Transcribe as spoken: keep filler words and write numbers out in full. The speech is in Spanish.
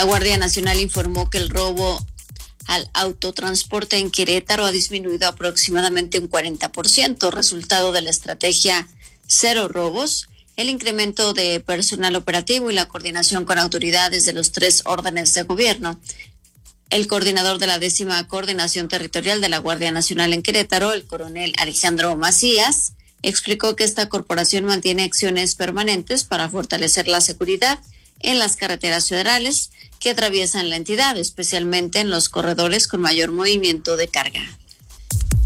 La Guardia Nacional informó que el robo al autotransporte en Querétaro ha disminuido aproximadamente un cuarenta por ciento, resultado de la estrategia Cero Robos, el incremento de personal operativo y la coordinación con autoridades de los tres órdenes de gobierno. El coordinador de la décima Coordinación Territorial de la Guardia Nacional en Querétaro, el coronel Alejandro Macías, explicó que esta corporación mantiene acciones permanentes para fortalecer la seguridad en las carreteras federales que atraviesan la entidad, especialmente en los corredores con mayor movimiento de carga.